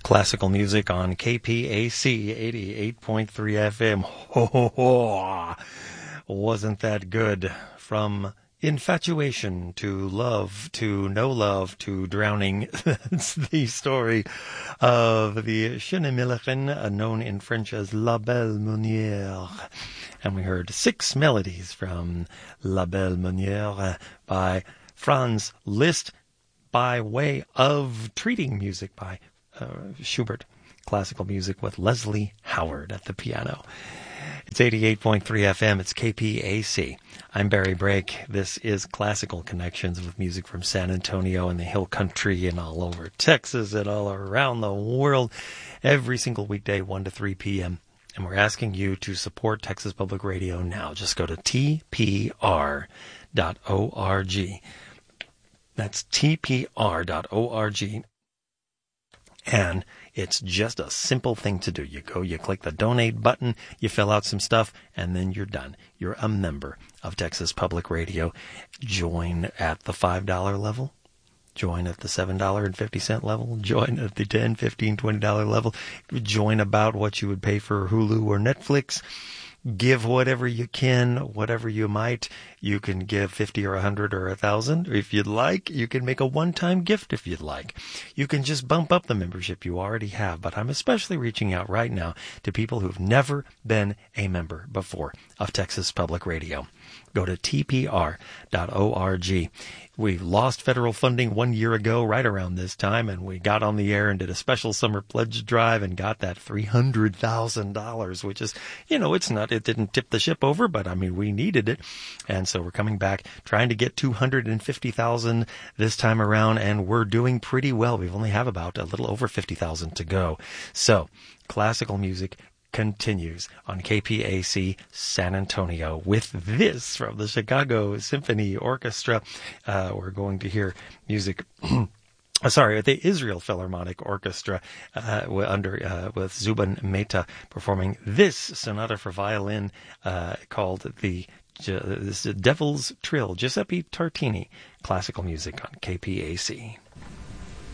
Classical music on KPAC 88.3 FM. Ho, ho, ho. Wasn't that good? From infatuation to love to no love to drowning. That's the story of the Schöne known in French as La Belle Meunière. And we heard 6 melodies from La Belle Meunière by Franz Liszt by way of treating music by Schubert. Classical music with Leslie Howard at the piano. It's 88.3 FM. It's KPAC. I'm Barry Brake. This is Classical Connections with music from San Antonio and the Hill Country and all over Texas and all around the world every single weekday, 1 to 3 p.m. And we're asking you to support Texas Public Radio now. Just go to tpr.org. That's tpr.org. And it's just a simple thing to do. You go, you click the donate button, you fill out some stuff, and then you're done. You're a member of Texas Public Radio. Join at the $5 level. Join at the $7.50 level. Join at the $10, $15, $20 level. Join about what you would pay for Hulu or Netflix. Give whatever you can, whatever you might. You can give 50 or 100 or 1,000 if you'd like. You can make a one-time gift if you'd like. You can just bump up the membership you already have. But I'm especially reaching out right now to people who've never been a member before of Texas Public Radio. Go to tpr.org. We lost federal funding 1 year ago, right around this time, and we got on the air and did a special summer pledge drive and got that $300,000, which is, it didn't tip the ship over, but I mean, we needed it. And so we're coming back, trying to get $250,000 this time around, and we're doing pretty well. We only have about a little over $50,000 to go. So, classical music continues on KPAC San Antonio with this from the Chicago Symphony Orchestra. We're going to hear music the Israel Philharmonic Orchestra with Zubin Mehta performing this sonata for violin called the Devil's Trill. Giuseppe Tartini, classical music on KPAC.